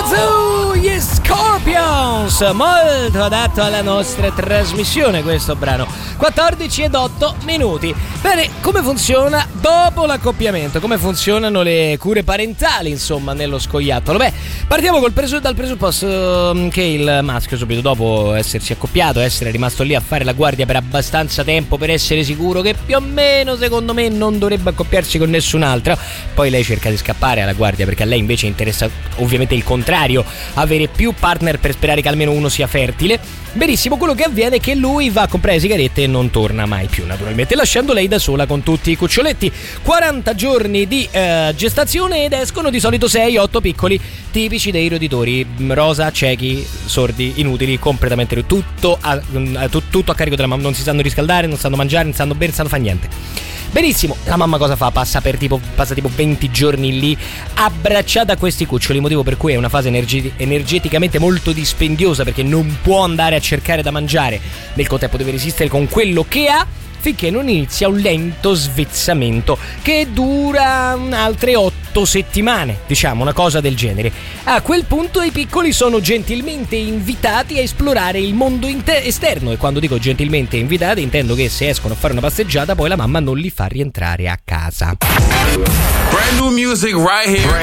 Zoo, gli Scorpions, molto adatto alla nostra trasmissione questo brano. 14:08. Bene, come funziona dopo l'accoppiamento? Come funzionano le cure parentali, insomma, nello scoiattolo? Beh, partiamo dal presupposto che il maschio, subito dopo essersi accoppiato, essere rimasto lì a fare la guardia per abbastanza tempo per essere sicuro che più o meno, secondo me, non dovrebbe accoppiarsi con nessun'altra. Poi lei cerca di scappare alla guardia perché a lei invece interessa ovviamente il contrario, avere più partner per sperare che almeno uno sia fertile. Benissimo, quello che avviene è che lui va a comprare sigarette e non torna mai più, naturalmente, lasciando lei da sola con tutti i cuccioletti. 40 giorni di gestazione ed escono di solito 6-8 piccoli, tipici dei roditori, rosa, ciechi, sordi, inutili, completamente tutto a carico della mamma. Non si sanno riscaldare, non sanno mangiare, non sanno bere, non sanno fare niente. Benissimo, la mamma cosa fa? Passa tipo 20 giorni lì abbracciata a questi cuccioli, motivo per cui è una fase energeticamente molto dispendiosa, perché non può andare a cercare da mangiare, nel contempo deve resistere con quello che ha finché non inizia un lento svezzamento che dura altre 8 settimane, diciamo, una cosa del genere. A quel punto i piccoli sono gentilmente invitati a esplorare il mondo esterno, e quando dico gentilmente invitati intendo che se escono a fare una passeggiata poi la mamma non li fa rientrare a casa. Brand new music right here.